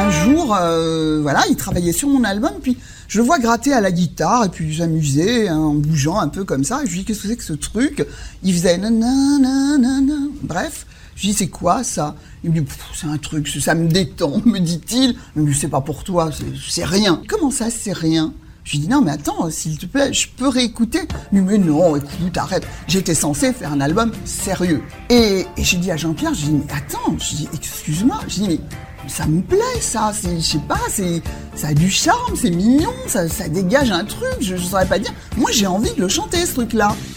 un jour, il travaillait sur mon album, puis je le vois gratter à la guitare, et puis s'amuser en bougeant un peu comme ça. Et je lui dis, qu'est-ce que c'est que ce truc? Il faisait nanana. Bref, je lui dis, c'est quoi ça? Il me dit, c'est un truc, ça me détend, me dit-il. Mais c'est pas pour toi, c'est rien. Comment ça, c'est rien? Je lui dis, non, mais attends, s'il te plaît, je peux réécouter? Il me dit, mais non, écoute, arrête. J'étais censé faire un album sérieux. Et j'ai dit à Jean-Pierre, je dis, mais attends, je dis, excuse-moi, je dis, mais ça me plaît, ça, je sais pas, ça a du charme, c'est mignon, ça dégage un truc, je saurais pas dire. Moi, j'ai envie de le chanter, ce truc-là.